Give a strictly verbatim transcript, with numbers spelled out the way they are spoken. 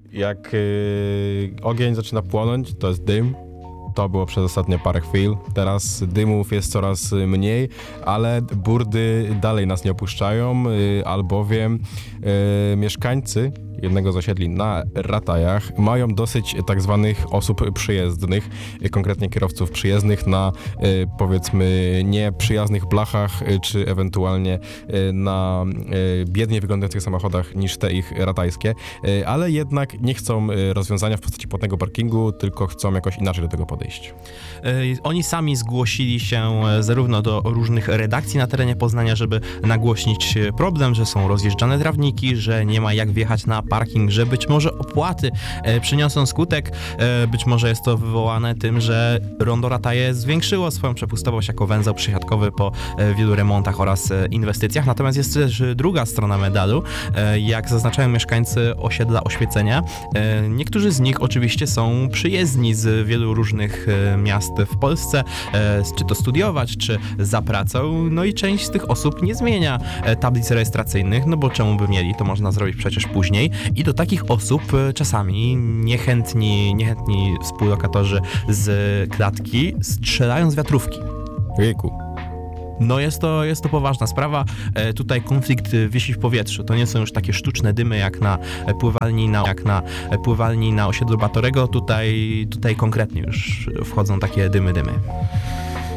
Jak yy, ogień zaczyna płonąć, to jest dym. To było przez ostatnie parę chwil. Teraz dymów jest coraz mniej, ale burdy dalej nas nie opuszczają, yy, albowiem yy, mieszkańcy jednego z osiedli na Ratajach mają dosyć tak zwanych osób przyjezdnych, konkretnie kierowców przyjezdnych na powiedzmy nieprzyjaznych blachach, czy ewentualnie na biedniej wyglądających samochodach niż te ich ratajskie, ale jednak nie chcą rozwiązania w postaci płatnego parkingu, tylko chcą jakoś inaczej do tego podejść. Oni sami zgłosili się zarówno do różnych redakcji na terenie Poznania, żeby nagłośnić problem, że są rozjeżdżane trawniki, że nie ma jak wjechać na parking, że być może opłaty e, przyniosą skutek, e, być może jest to wywołane tym, że Rondo Rataje zwiększyło swoją przepustowość jako węzeł przesiadkowy po e, wielu remontach oraz e, inwestycjach. Natomiast jest też druga strona medalu, e, jak zaznaczają mieszkańcy osiedla Oświecenia. E, niektórzy z nich oczywiście są przyjezdni z wielu różnych e, miast w Polsce, e, czy to studiować, czy za pracą, no i część z tych osób nie zmienia e, tablic rejestracyjnych, no bo czemu by mieli, to można zrobić przecież później. I do takich osób czasami niechętni, niechętni współlokatorzy z klatki strzelają z wiatrówki. Jejku. No jest to, jest to poważna sprawa. E, tutaj konflikt wisi w powietrzu. To nie są już takie sztuczne dymy jak na pływalni na, jak na pływalni na osiedlu Batorego. Tutaj, tutaj konkretnie już wchodzą takie dymy, dymy.